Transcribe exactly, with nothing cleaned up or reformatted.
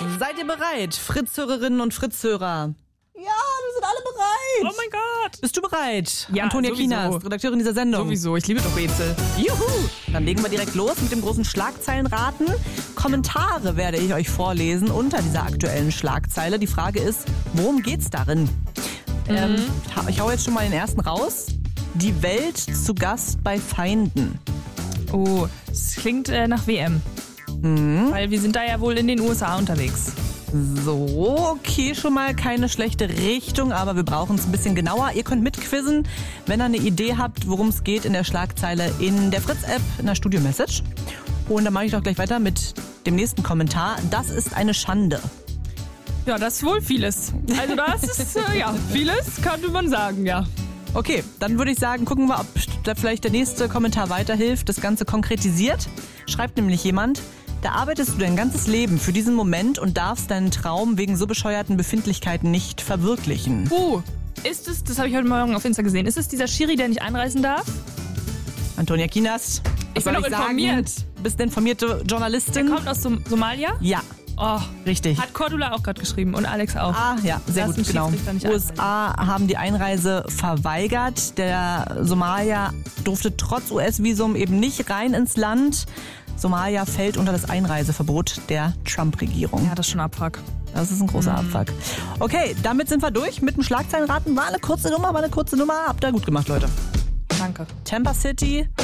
Seid ihr bereit, Fritz-Hörerinnen und Fritz-Hörer? Ja, wir sind alle bereit. Oh mein Gott. Bist du bereit? Ja, Antonia sowieso. Kienast, Redakteurin dieser Sendung. Sowieso, ich liebe doch Rätsel. Juhu! Dann legen wir direkt los mit dem großen Schlagzeilenraten. Kommentare werde ich euch vorlesen unter dieser aktuellen Schlagzeile. Die Frage ist, worum geht's darin? Mhm. Ähm, ich hau jetzt schon mal den ersten raus. Die Welt zu Gast bei Feinden. Oh, das klingt äh, nach W M. Mhm. Weil wir sind da ja wohl in den U S A unterwegs. So, okay, schon mal keine schlechte Richtung, aber wir brauchen es ein bisschen genauer. Ihr könnt mitquizzen, wenn ihr eine Idee habt, worum es geht in der Schlagzeile in der Fritz-App, in der Studio-Message. Und dann mache ich doch gleich weiter mit dem nächsten Kommentar. Das ist eine Schande. Ja, das ist wohl vieles. Also das ist, äh, ja, vieles könnte man sagen, ja. Okay, dann würde ich sagen, gucken wir, ob da vielleicht der nächste Kommentar weiterhilft, das Ganze konkretisiert. Schreibt nämlich jemand: Da arbeitest du dein ganzes Leben für diesen Moment und darfst deinen Traum wegen so bescheuerten Befindlichkeiten nicht verwirklichen. Uh, ist es, das habe ich heute Morgen auf Insta gesehen, ist es dieser Schiri, der nicht einreisen darf? Antonia Kienast, Ich bin doch informiert. Du bist eine informierte Journalistin. Der kommt aus Som- Somalia? Ja, Oh, richtig. hat Cordula auch gerade geschrieben und Alex auch. Ah, ja, sehr Lass gut, den genau. Schiedsrichter nicht U S A haben die Einreise verweigert. Der Somalier durfte trotz U S-Visum eben nicht rein ins Land. Somalia fällt unter das Einreiseverbot der Trump-Regierung. Ja, das ist schon Abfuck. Das ist ein großer Abfuck. Okay, damit sind wir durch mit dem Schlagzeilenraten. War eine kurze Nummer, war eine kurze Nummer. Habt ihr gut gemacht, Leute. Danke. Tampa City